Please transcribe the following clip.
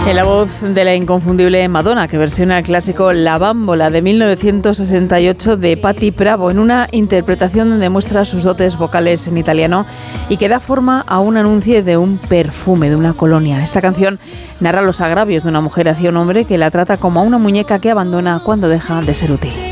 En la voz de la inconfundible Madonna, que versiona el clásico La Bambola de 1968 de Patti Bravo, en una interpretación donde muestra sus dotes vocales en italiano y que da forma a un anuncio de un perfume, de una colonia. Esta canción narra los agravios de una mujer hacia un hombre que la trata como a una muñeca que abandona cuando deja de ser útil.